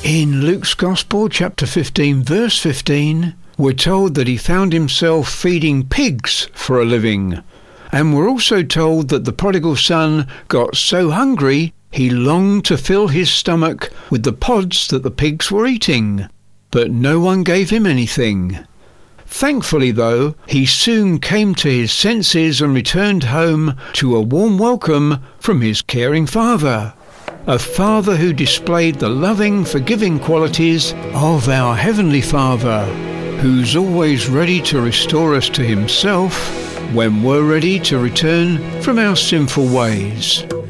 In Luke's Gospel, chapter 15, verse 15, we're told that he found himself feeding pigs for a living. And we're also told that the prodigal son got so hungry he longed to fill his stomach with the pods that the pigs were eating. But no one gave him anything. Thankfully, though, he soon came to his senses and returned home to a warm welcome from his caring father. A father who displayed the loving, forgiving qualities of our Heavenly Father, who's always ready to restore us to himself when we're ready to return from our sinful ways.